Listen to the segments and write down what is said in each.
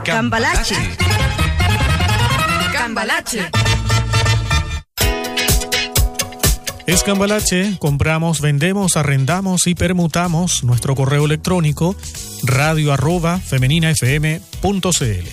Cambalache. Cambalache. Es Cambalache, compramos, vendemos, arrendamos y permutamos. Nuestro correo electrónico radio@femeninafm.cl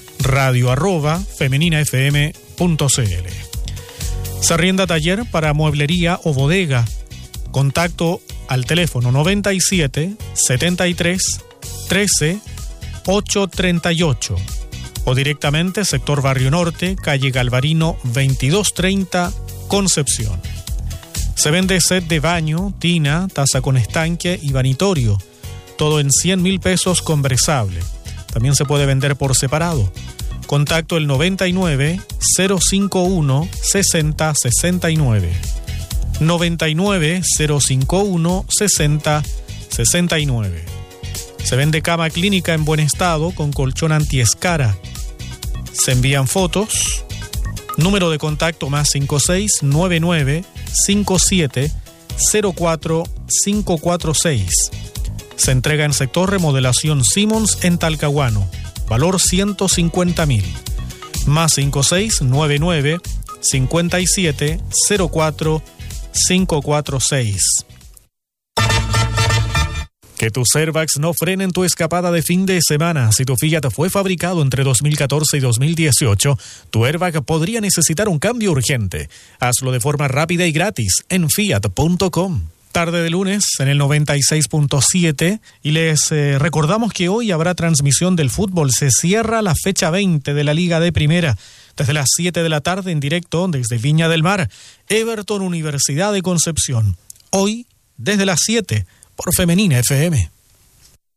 radio@femeninafm.cl. Se arrienda taller para mueblería o bodega. Contacto al teléfono 97 73 13 838 o directamente sector Barrio Norte, calle Galvarino 2230, Concepción. Se vende set de baño, tina, taza con estanque y vanitorio. Todo en 100.000 pesos con bresable. También se puede vender por separado. Contacto el 99 051 60 69. 99 051 60 69. Se vende cama clínica en buen estado con colchón antiescara. Se envían fotos. Número de contacto más 5699 57 04 546. Se entrega en sector remodelación Simons en Talcahuano. Valor 150.000. Más 5699 57 04 546. Que tus airbags no frenen tu escapada de fin de semana. Si tu Fiat fue fabricado entre 2014 y 2018, tu airbag podría necesitar un cambio urgente. Hazlo de forma rápida y gratis en fiat.com. Tarde de lunes en el 96.7 y les recordamos que hoy habrá transmisión del fútbol. Se cierra la fecha 20 de la Liga de Primera. Desde las 7 de la tarde en directo desde Viña del Mar, Everton Universidad de Concepción. Hoy desde las 7 por Femenina FM.